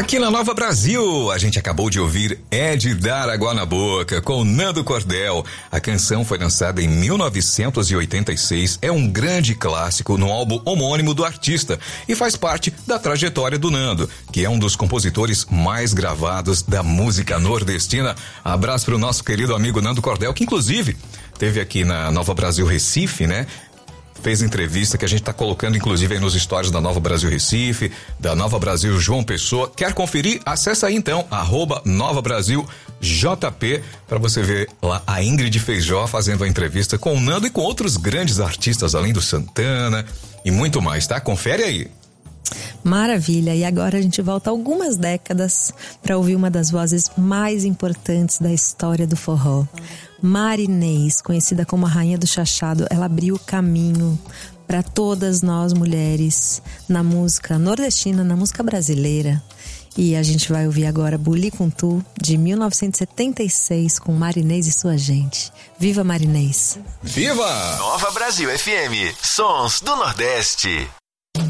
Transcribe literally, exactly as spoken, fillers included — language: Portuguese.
Aqui na Nova Brasil, a gente acabou de ouvir É de Dar Água na Boca, com Nando Cordel. A canção foi lançada em mil novecentos e oitenta e seis, é um grande clássico no álbum homônimo do artista e faz parte da trajetória do Nando, que é um dos compositores mais gravados da música nordestina. Abraço pro nosso querido amigo Nando Cordel, que inclusive teve aqui na Nova Brasil Recife, né? Fez entrevista que a gente tá colocando inclusive aí nos stories da Nova Brasil Recife, da Nova Brasil João Pessoa. Quer conferir? Acessa aí então, arroba Nova Brasil J P, para você ver lá a Ingrid Feijó fazendo a entrevista com o Nando e com outros grandes artistas, além do Santana e muito mais, tá? Confere aí. Maravilha, e agora a gente volta algumas décadas para ouvir uma das vozes mais importantes da história do forró. Marinês, conhecida como a Rainha do Chachado, ela abriu o caminho para todas nós mulheres na música nordestina, na música brasileira. E a gente vai ouvir agora Buli com Tu, de mil novecentos e setenta e seis, com Marinês e sua gente. Viva Marinês! Viva! Nova Brasil F M, Sons do Nordeste.